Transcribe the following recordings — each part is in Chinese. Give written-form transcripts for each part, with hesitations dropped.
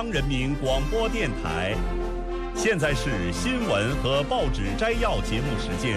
人民广播电台，现在是新闻和报纸摘要节目时间。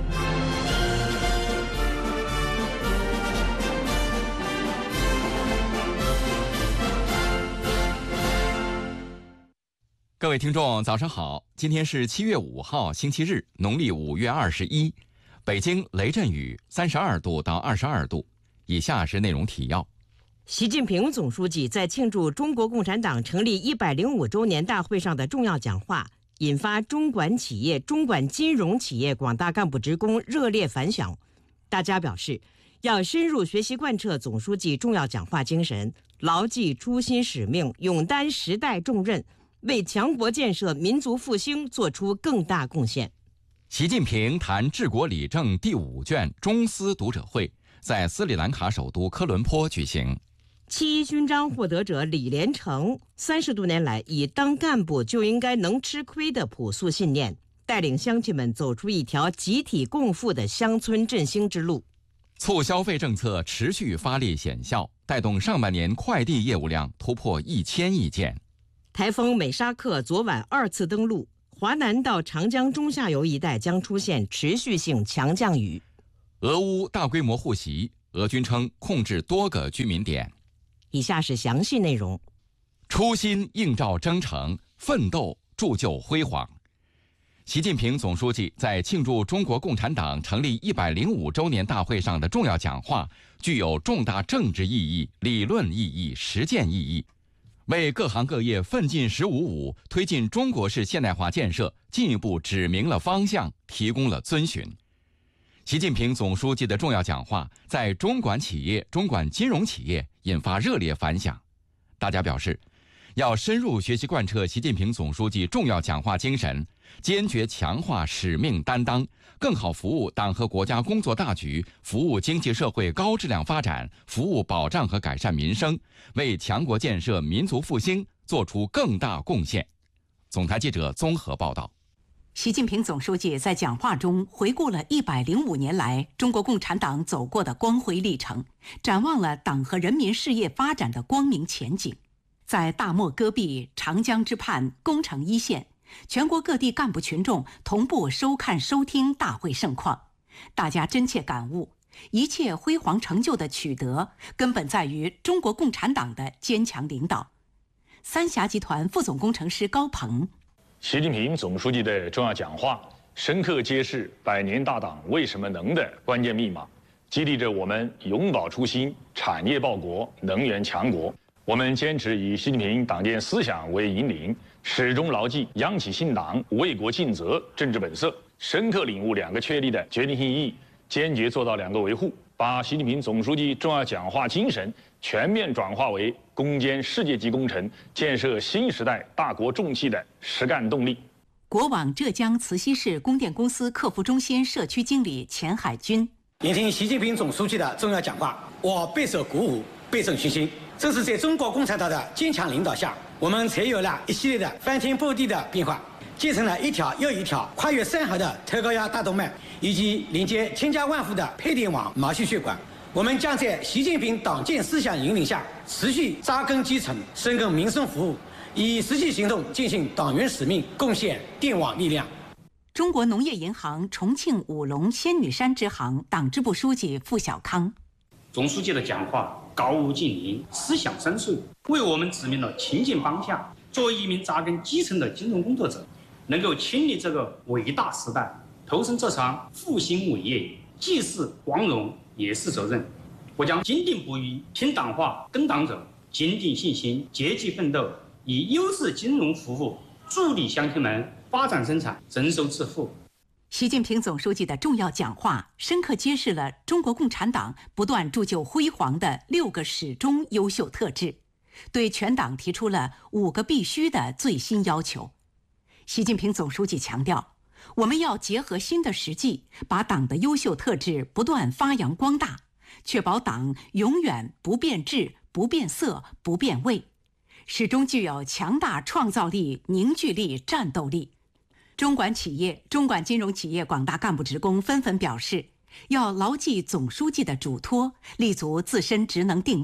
各位听众，早上好！今天是7月5号，星期日，农历5月21。北京雷阵雨，32度到22度。以下是内容提要。 习近平总书记在庆祝中国共产党成立105周年大会上的重要讲话，引发中管企业、中管金融企业广大干部职工热烈反响。大家表示，要深入学习贯彻总书记重要讲话精神，牢记初心使命，勇担时代重任，为强国建设、民族复兴做出更大贡献。 习近平谈治国理政第5卷中斯读者会在斯里兰卡首都科伦坡举行。 7·1勋章获得者李连成30多年来以当干部就应该能吃亏的朴素信念，带领乡亲们走出一条集体共富的乡村振兴之路。 促消费政策持续发力显效，带动上半年快递业务量突破1000亿件。 台风美沙克昨晚2次登陆，华南到长江中下游一带将出现持续性强降雨。 俄乌大规模互袭，俄军称控制多个居民点。 以下是详细内容。 初心映照征程，奋斗铸就辉煌。习近平总书记在庆祝中国共产党成立105周年大会上的重要讲话，具有重大政治意义、理论意义、实践意义，为各行各业奋进“15+5”推进中国式现代化建设进一步指明了方向，提供了遵循。习近平总书记的重要讲话在中管企业、中管金融企业引发热烈反响。大家表示，要深入学习贯彻习近平总书记重要讲话精神，坚决强化使命担当，更好服务党和国家工作大局，服务经济社会高质量发展，服务保障和改善民生，为强国建设、民族复兴做出更大贡献。总台记者综合报道。 习近平总书记在讲话中回顾了105年来中国共产党走过的光辉历程，展望了党和人民事业发展的光明前景。在大漠戈壁、长江之畔、攻城一线，全国各地干部群众同步收看收听大会盛况，大家真切感悟，一切辉煌成就的取得，根本在于中国共产党的坚强领导。三峡集团副总工程师高鹏。 习近平总书记的重要讲话，深刻揭示100年大党为什么能的关键密码，激励着我们永葆初心，产业报国，能源强国。我们坚持以习近平党建思想为引领，始终牢记央企信党、为国尽责政治本色，深刻领悟2个确立的决定性意义，坚决做到2个维护，把习近平总书记重要讲话精神全面转化为攻坚世界级工程、建设新时代大国重器的实干动力。 国网浙江慈溪市供电公司客服中心社区经理钱海军。 聆听习近平总书记的重要讲话，我备受鼓舞，倍增信心。正是在中国共产党的坚强领导下，我们才有了一系列的翻天覆地的变化，建成了一条又一条跨越山河的特高压大动脉，以及连接千家万户的配电网毛细血管。我们将在习近平党建思想引领下，持续扎根基层，深耕民生服务，以实际行动践行党员使命，贡献电网力量。 中国农业银行重庆武隆仙女山支行党支部书记付小康。 总书记的讲话高屋建瓴，思想深邃，为我们指明了前进方向。作为一名扎根基层的金融工作者，能够亲历这个伟大时代，投身这场复兴伟业，既是光荣也是责任。我将坚定不移听党话跟党走，坚定信心，积极奋斗，以优质金融服务助力乡亲们发展生产，增收致富。 习近平总书记的重要讲话，深刻揭示了中国共产党不断铸就辉煌的6个始终优秀特质，对全党提出了5个必须的最新要求。习近平总书记强调，我们要结合新的实际，把党的优秀特质不断发扬光大，确保党永远不变质、不变色、不变味，始终具有强大创造力、凝聚力、战斗力。中管企业、中管金融企业广大干部职工纷纷表示，要牢记总书记的嘱托，立足自身职能定位，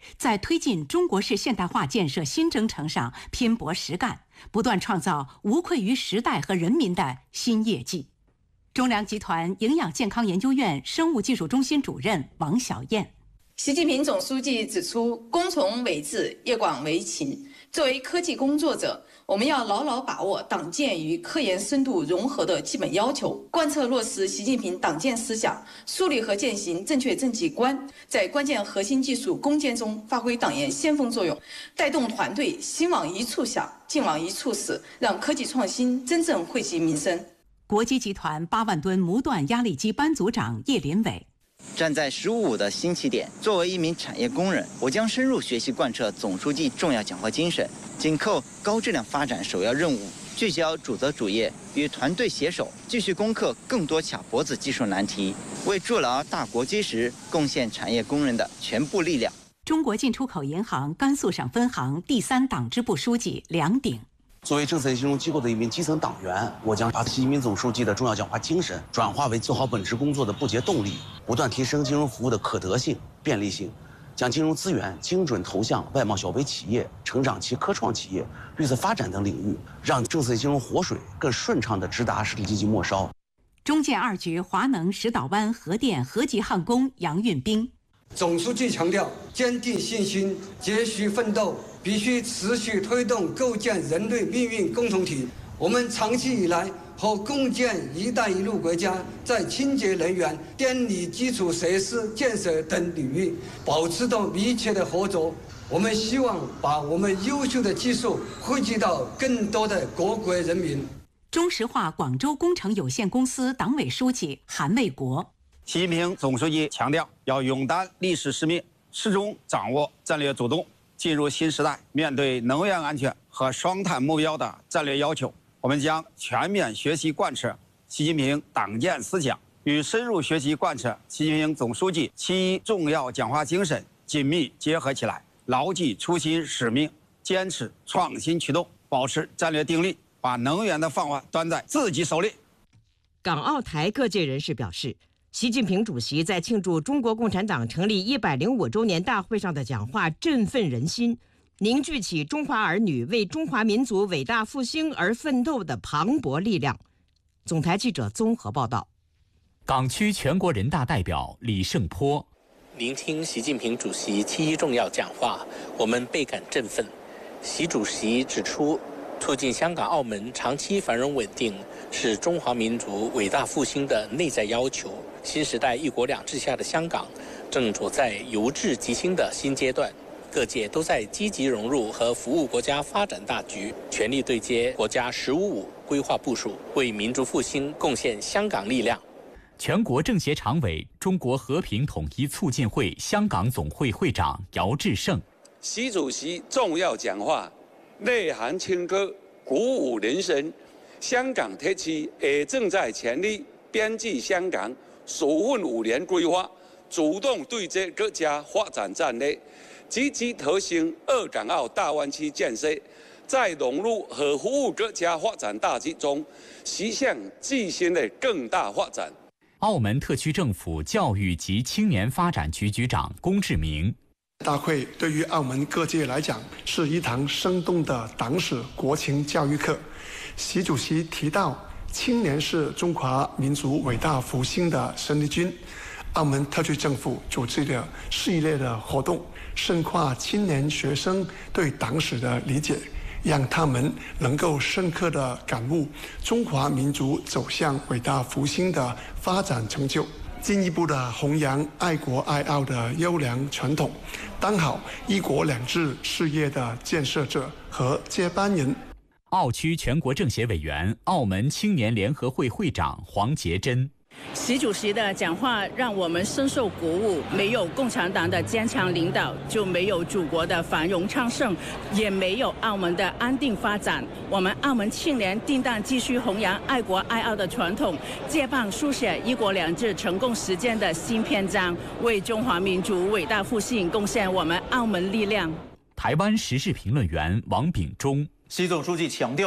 在推进中国式现代化建设新征程上拼搏实干，不断创造无愧于时代和人民的新业绩。中粮集团营养健康研究院生物技术中心主任王小燕。 习近平总书记指出，工崇为治，业广为勤。作为科技工作者，我们要牢牢把握党建与科研深度融合的基本要求，贯彻落实习近平党建思想，树立和践行正确政绩观，在关键核心技术攻坚中发挥党研先锋作用，带动团队心往一处想，劲往一处使，让科技创新真正惠及民生。 国基集团8万吨模段压力机班组长叶林伟。 站在15的新起点，作为一名产业工人，我将深入学习贯彻总书记重要讲话精神，紧扣高质量发展首要任务，聚焦主责主业，与团队携手，继续攻克更多卡脖子技术难题，为筑牢大国基石贡献产业工人的全部力量。 中国进出口银行甘肃省分行第3党支部书记梁鼎。 作为政策金融机构的一名基层党员，我将把习近平总书记的重要讲话精神转化为做好本职工作的不竭动力，不断提升金融服务的可得性、便利性，将金融资源精准投向外贸小微企业、成长期科创企业、绿色发展等领域，让政策金融活水更顺畅地直达实体经济末梢。 中建2局华能石岛湾核电核级焊工杨运兵。 总书记强调，坚定信心，继续奋斗，必须持续推动构建人类命运共同体。我们长期以来和共建“一带一路”国家在清洁能源、电力基础设施建设等领域保持着密切的合作。我们希望把我们优秀的技术惠及到更多的各国人民。 中石化广州工程有限公司党委书记韩卫国。 习近平总书记强调，要勇担历史使命，始终掌握战略主动。进入新时代，面对能源安全和双碳目标的战略要求，我们将全面学习贯彻习近平党建思想，与深入学习贯彻习近平总书记7重要讲话精神紧密结合起来，牢记初心使命，坚持创新驱动，保持战略定力，把能源的饭碗端在自己手里。 港澳台各界人士表示，习近平主席在庆祝中国共产党成立105周年大会上的讲话振奋人心，凝聚起中华儿女为中华民族伟大复兴而奋斗的磅礴力量。总台记者综合报道。 港区全国人大代表李胜波： 聆听习近平主席7重要讲话，我们倍感振奋。习主席指出，促进香港、澳门长期繁荣稳定是中华民族伟大复兴的内在要求。新时代一国两制下的香港正处在由治及兴的新阶段，各界都在积极融入和服务国家发展大局，全力对接国家“15+5”规划部署，为民族复兴贡献香港力量。 全国政协常委、中国和平统一促进会香港总会会长姚志胜： 习主席重要讲话内涵清歌，鼓舞人心。香港特区也正在全力编制香港首份5年规划，主动对接各家发展战略，积极推行2港澳大湾区建设，在融入和服务各家发展大局中，实现自身的更大发展。 澳门特区政府教育及青年发展局局长龚志明： 大会对于澳门各界来讲是一堂生动的党史国情教育课。习主席提到，青年是中华民族伟大复兴的生力军。澳门特区政府组织的系列的活动，深化青年学生对党史的理解，让他们能够深刻地感悟中华民族走向伟大复兴的发展成就，进一步的弘扬爱国爱澳的优良传统，当好1国2制事业的建设者和接班人。 澳区全国政协委员、澳门青年联合会会长黄杰珍： 习主席的讲话让我们深受鼓舞，没有共产党的坚强领导，就没有祖国的繁荣昌盛，也没有澳门的安定发展。我们澳门青年定当继续弘扬爱国爱澳的传统，接棒书写1国2制成功实践的新篇章，为中华民族伟大复兴贡献我们澳门力量。 台湾时事评论员王炳忠： 习总书记强调，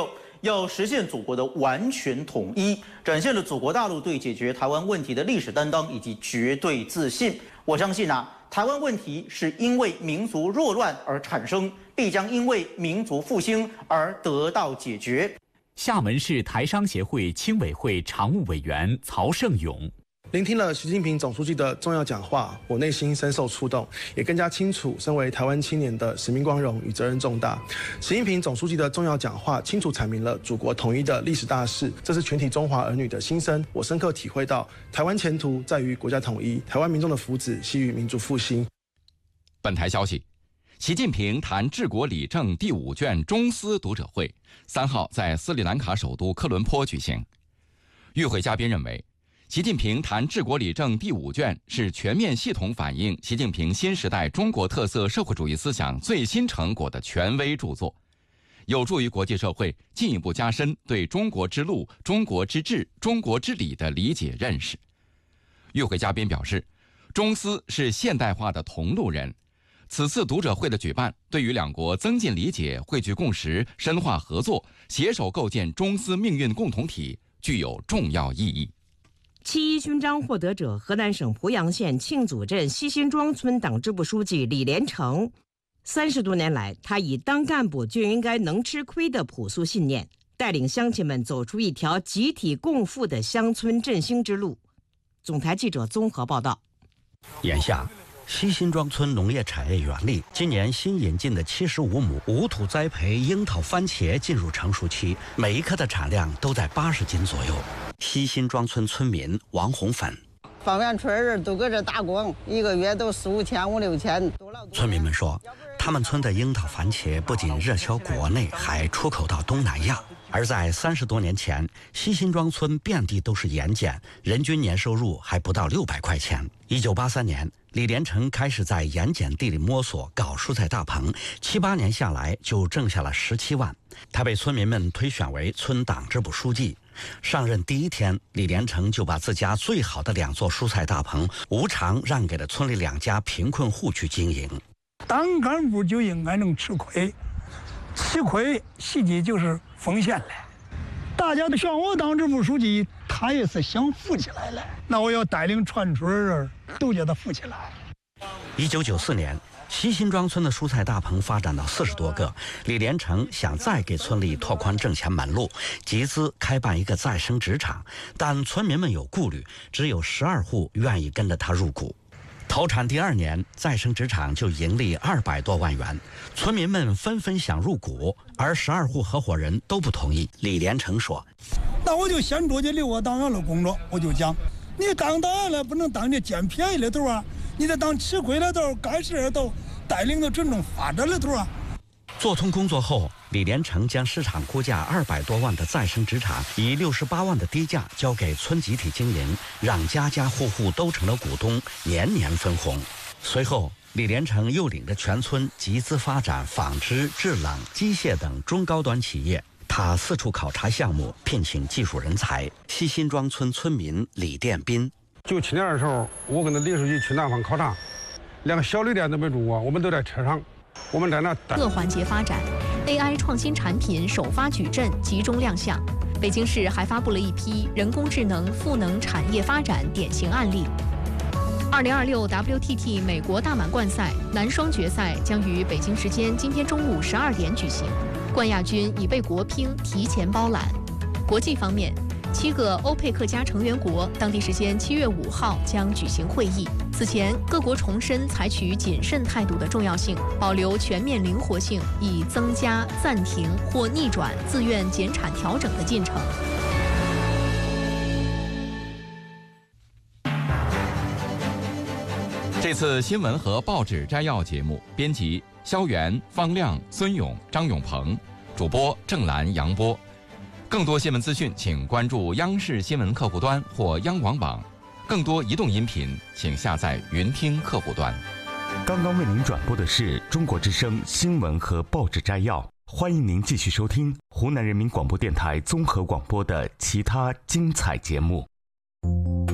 要实现祖国的完全统一，展现了祖国大陆对解决台湾问题的历史担当以及绝对自信。我相信台湾问题是因为民族弱乱而产生，必将因为民族复兴而得到解决。 厦门市台商协会青委会常务委员曹胜勇。 聆听了习近平总书记的重要讲话，我内心深受触动，也更加清楚身为台湾青年的使命光荣与责任重大。习近平总书记的重要讲话清楚阐明了祖国统一的历史大势，这是全体中华儿女的心声。我深刻体会到，台湾前途在于国家统一，台湾民众的福祉系于民族复兴。 本台消息，习近平谈治国理政第5卷中斯读者会3号在斯里兰卡首都科伦坡举行。与会嘉宾认为，习近平谈治国理政第5卷是全面系统反映习近平新时代中国特色社会主义思想最新成果的权威著作，有助于国际社会进一步加深对中国之路、中国之治、中国之理的理解认识。与会嘉宾表示，中斯是现代化的同路人，此次读者会的举办对于两国增进理解、汇聚共识、深化合作、携手构建中斯命运共同体具有重要意义。 7·1勋章获得者河南省濮阳县庆祖镇西辛庄村党支部书记李连成，30多年来，他以当干部就应该能吃亏的朴素信念，带领乡亲们走出一条集体共富的乡村振兴之路。总台记者综合报道。 眼下，西辛庄村农业产业园里，今年新引进的75亩无土栽培樱桃番茄进入成熟期，每一颗的产量都在80斤左右。西辛庄村村民王红粉， 方圆村人都搁这打工，一个月都4、5千、5、6千。 村民们说，他们村的樱桃番茄不仅热销国内，还出口到东南亚。而在30多年前，西辛庄村遍地都是盐碱，人均年收入还不到600块钱。1983年，李连成开始在盐碱地里摸索搞蔬菜大棚，7、8年下来就挣下了17万。他被村民们推选为村党支部书记。上任第1天，李连成就把自家最好的2座蔬菜大棚无偿让给了村里2家贫困户去经营。 当干部就应该能吃亏，吃亏实际就是奉献了。大家都选我当支部书记，他也是想富起来了。那我要带领全村人都叫他富起来。 1994年，西辛庄村的蔬菜大棚发展到40多个，李连成想再给村里拓宽挣钱门路，集资开办一个再生纸厂，但村民们有顾虑，只有12户愿意跟着他入股。投产第2年，再生纸厂就盈利200多万元，村民们纷纷想入股，而12户合伙人都不同意。李连成说：“ 那我就先出去留我档案的工作，我就讲，你当档案了不能当这捡便宜的头啊，你得当吃亏的头，干事的头，带领着群众发展的头啊。” 做通工作后，李连成将市场估价200多万的再生纸厂以68万的低价交给村集体经营，让家家户户都成了股东，年年分红。随后，李连成又领着全村集资发展纺织、制冷、机械等中高端企业。他四处考察项目，聘请技术人才。西辛庄村村民李殿斌 ，97年的时候，我跟着李书记去南方考察，连个小旅店都没住过，我们都在车上。我们在那各环节发展 ，AI 创新产品首发矩阵集中亮相。北京市还发布了一批人工智能赋能产业发展典型案例。2026 WTT 美国大满贯赛男双决赛将于北京时间今天中午12点举行，冠亚军已被国乒提前包揽。国际方面，7个欧佩克加成员国当地时间7月5号将举行会议。此前，各国重申采取谨慎态度的重要性，保留全面灵活性，以增加、暂停或逆转自愿减产调整的进程。 这次新闻和报纸摘要节目，编辑肖元、方亮、孙勇、张永鹏，主播郑兰、杨波。更多新闻资讯，请关注央视新闻客户端或央广网。更多移动音频，请下载云听客户端。 刚刚为您转播的是中国之声新闻和报纸摘要，欢迎您继续收听湖南人民广播电台综合广播的其他精彩节目。